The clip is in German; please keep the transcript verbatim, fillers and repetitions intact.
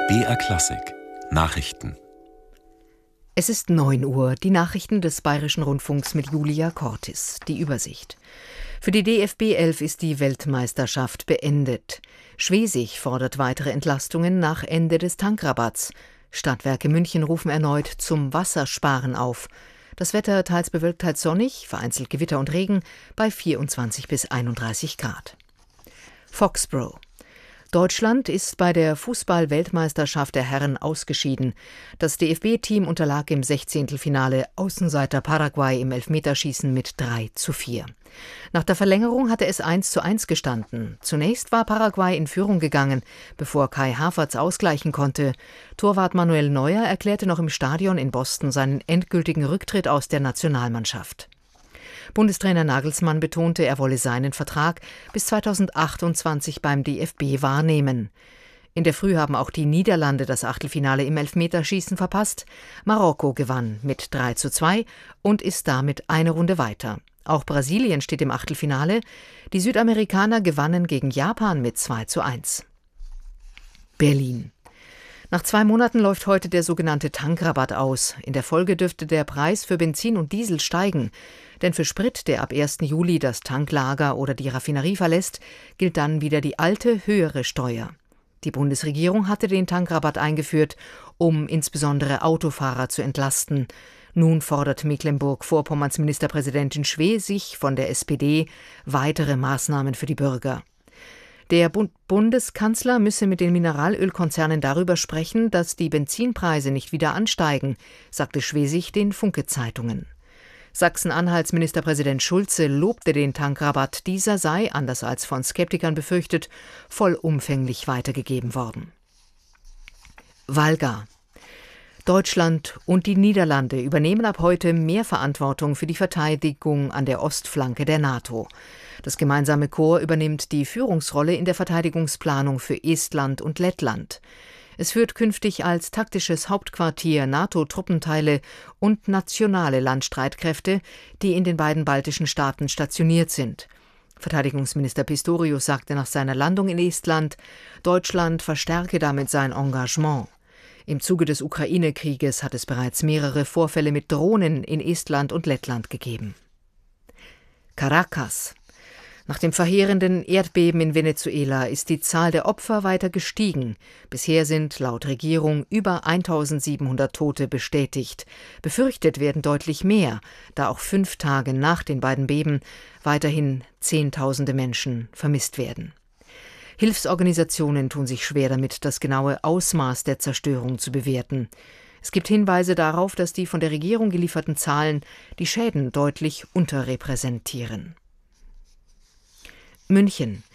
B R Klassik Nachrichten. Es ist neun Uhr, die Nachrichten des Bayerischen Rundfunks mit Julia Cortis. Die Übersicht. Für die D F B elf ist die Weltmeisterschaft beendet. Schwesig fordert weitere Entlastungen nach Ende des Tankrabatts. Stadtwerke München rufen erneut zum Wassersparen auf. Das Wetter teils bewölkt, teils sonnig, vereinzelt Gewitter und Regen bei vierundzwanzig bis einunddreißig Grad. Foxborough. Deutschland ist bei der Fußball-Weltmeisterschaft der Herren ausgeschieden. Das D F B-Team unterlag im Sechzehntelfinale Außenseiter Paraguay im Elfmeterschießen mit drei zu vier. Nach der Verlängerung hatte es eins zu eins gestanden. Zunächst war Paraguay in Führung gegangen, bevor Kai Havertz ausgleichen konnte. Torwart Manuel Neuer erklärte noch im Stadion in Boston seinen endgültigen Rücktritt aus der Nationalmannschaft. Bundestrainer Nagelsmann betonte, er wolle seinen Vertrag bis zweitausendachtundzwanzig beim D F B wahrnehmen. In der Früh haben auch die Niederlande das Achtelfinale im Elfmeterschießen verpasst. Marokko gewann mit drei zu zwei und ist damit eine Runde weiter. Auch Brasilien steht im Achtelfinale. Die Südamerikaner gewannen gegen Japan mit zwei zu eins. Berlin. Nach zwei Monaten läuft heute der sogenannte Tankrabatt aus. In der Folge dürfte der Preis für Benzin und Diesel steigen. Denn für Sprit, der ab ersten Juli das Tanklager oder die Raffinerie verlässt, gilt dann wieder die alte, höhere Steuer. Die Bundesregierung hatte den Tankrabatt eingeführt, um insbesondere Autofahrer zu entlasten. Nun fordert Mecklenburg-Vorpommerns Ministerpräsidentin Schwesig von der S P D weitere Maßnahmen für die Bürger. Der Bund- Bundeskanzler müsse mit den Mineralölkonzernen darüber sprechen, dass die Benzinpreise nicht wieder ansteigen, sagte Schwesig den Funke-Zeitungen. Sachsen-Anhalts Ministerpräsident Schulze lobte den Tankrabatt. Dieser sei, anders als von Skeptikern befürchtet, vollumfänglich weitergegeben worden. Valga. Deutschland und die Niederlande übernehmen ab heute mehr Verantwortung für die Verteidigung an der Ostflanke der NATO. Das gemeinsame Korps übernimmt die Führungsrolle in der Verteidigungsplanung für Estland und Lettland. Es führt künftig als taktisches Hauptquartier NATO-Truppenteile und nationale Landstreitkräfte, die in den beiden baltischen Staaten stationiert sind. Verteidigungsminister Pistorius sagte nach seiner Landung in Estland, Deutschland verstärke damit sein Engagement. Im Zuge des Ukraine-Krieges hat es bereits mehrere Vorfälle mit Drohnen in Estland und Lettland gegeben. Caracas. Nach dem verheerenden Erdbeben in Venezuela ist die Zahl der Opfer weiter gestiegen. Bisher sind laut Regierung über eintausendsiebenhundert Tote bestätigt. Befürchtet werden deutlich mehr, da auch fünf Tage nach den beiden Beben weiterhin Zehntausende Menschen vermisst werden. Hilfsorganisationen tun sich schwer damit, das genaue Ausmaß der Zerstörung zu bewerten. Es gibt Hinweise darauf, dass die von der Regierung gelieferten Zahlen die Schäden deutlich unterrepräsentieren. München.